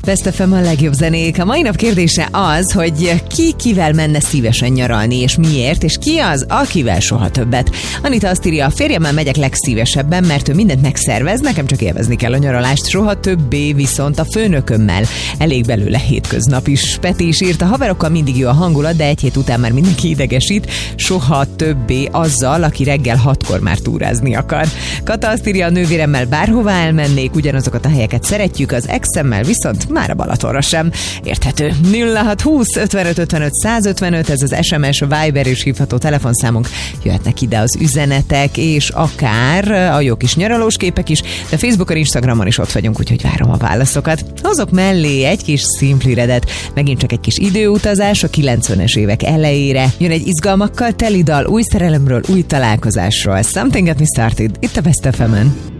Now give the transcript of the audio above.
Best FM a legjobb zenék. A mai nap kérdése az, hogy ki kivel menne szívesen nyaralni, és miért, és ki az, akivel soha többet. Anita azt írja, a férjemmel megyek legszívesebben, mert ő mindent megszervez, nekem csak élvezni kell a nyaralást, soha többé viszont a főnökömmel. Elég belőle hétköznap is. Peti is írt, a haverokkal mindig jó a hangulat, de egy hét után már mindenki idegesít, soha többé azzal, aki reggel 6-kor már túrázni akar. Kata azt írja, a nővéremmel bárhová elmennék, ugyanazokat a helyeket szeretjük, az exemmel viszont már a Balatonra sem. Érthető. 0620 55 55 155, ez az SMS, Viber és hívható telefonszámunk. Jöhetnek ide az üzenetek, és akár a jó kis nyaralós képek is, de Facebookon, Instagramon is ott vagyunk, úgyhogy várom a válaszokat. Hozok mellé egy kis Simply Redet, megint csak egy kis időutazás a 90-es évek elejére. Jön egy izgalmakkal teli dal, új szerelemről, új találkozásról. Something Got Me Started, itt a Best FM-en.